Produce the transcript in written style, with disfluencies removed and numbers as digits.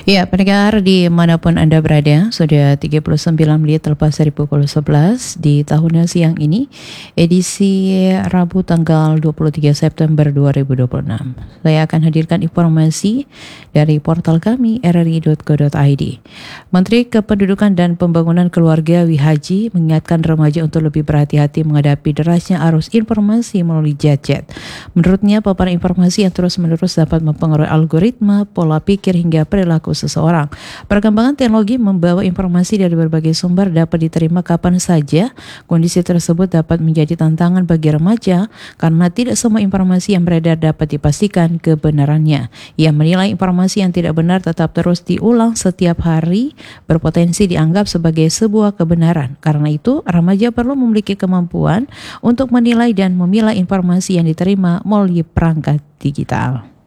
Ya, pendengar dimanapun Anda berada, sudah 39 menit terlepas dari pukul 11 di tahun siang ini, edisi Rabu tanggal 23 September 2026. Saya akan hadirkan informasi dari portal kami rri.co.id. Menteri Kependudukan dan Pembangunan Keluarga Wihaji mengingatkan remaja untuk lebih berhati-hati menghadapi derasnya arus informasi melalui gadget. Menurutnya, paparan informasi yang terus-menerus dapat mempengaruhi algoritma, pola pikir hingga perilaku seseorang. Perkembangan teknologi membawa informasi dari berbagai sumber dapat diterima kapan saja. Kondisi tersebut dapat menjadi tantangan bagi remaja karena tidak semua informasi yang beredar dapat dipastikan kebenarannya. Ia menilai informasi yang tidak benar tetap terus diulang setiap hari berpotensi dianggap sebagai sebuah kebenaran. Karena itu, remaja perlu memiliki kemampuan untuk menilai dan memilah informasi yang diterima melalui perangkat digital.